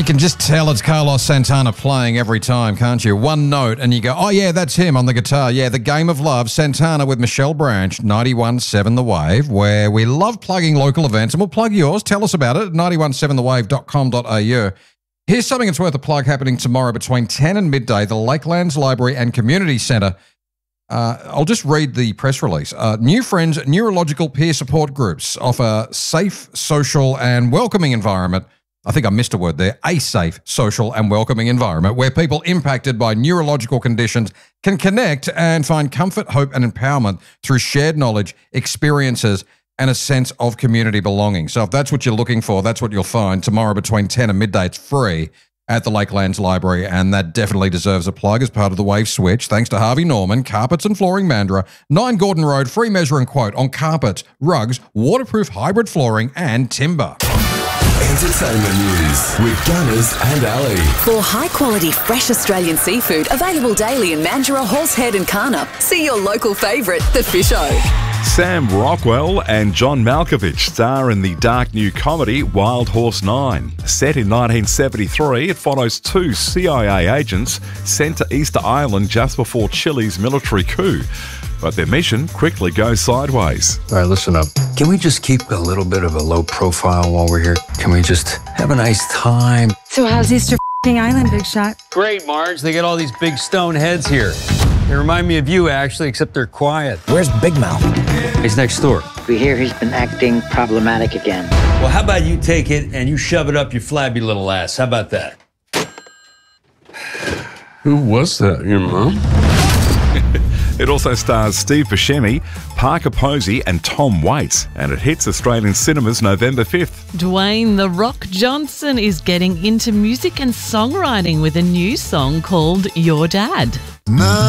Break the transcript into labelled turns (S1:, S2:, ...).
S1: You can just tell it's Carlos Santana playing every time, can't you? One note and you go, oh yeah, that's him on the guitar. Yeah, The Game of Love, Santana with Michelle Branch, 91.7 The Wave, where we love plugging local events, and we'll plug yours. Tell us about it at 917thewave.com.au. Here's something that's worth a plug happening tomorrow between 10 and midday, the Lakelands Library and Community Centre. I'll just read the press release. New Friends Neurological Peer Support Groups offer safe, social and welcoming environment. I think I missed a word there. A safe, social and welcoming environment where people impacted by neurological conditions can connect and find comfort, hope and empowerment through shared knowledge, experiences and a sense of community belonging. So if that's what you're looking for, that's what you'll find tomorrow between 10 and midday. It's free at the Lakelands Library, and that definitely deserves a plug as part of the Wave Switch. Thanks to Harvey Norman, Carpets and Flooring Mandurah, 9 Gordon Road, free measure and quote on carpets, rugs, waterproof hybrid flooring and timber.
S2: Entertainment news with Gunners and Ali.
S3: For high-quality, fresh Australian seafood available daily in Mandurah, Horsehead and Carnup, see your local favourite, The Fish O.
S4: Sam Rockwell and John Malkovich star in the dark new comedy Wild Horse 9. Set in 1973, it follows 2 CIA agents sent to Easter Island just before Chile's military coup. But their mission quickly goes sideways.
S5: All right, listen up. Can we just keep a little bit of a low profile while we're here? Can we just have a nice time?
S6: So how's Easter Island, Big Shot?
S7: Great, Marge. They got all these big stone heads here. They remind me of you, actually, except they're quiet.
S8: Where's Big Mouth?
S7: He's next door.
S8: We hear he's been acting problematic again.
S7: Well, how about you take it and you shove it up your flabby little ass? How about that?
S9: Who was that, your mom?
S4: It also stars Steve Buscemi, Parker Posey and Tom Waits, and it hits Australian cinemas November 5th.
S10: Dwayne "The Rock" Johnson is getting into music and songwriting with a new song called Your Dad.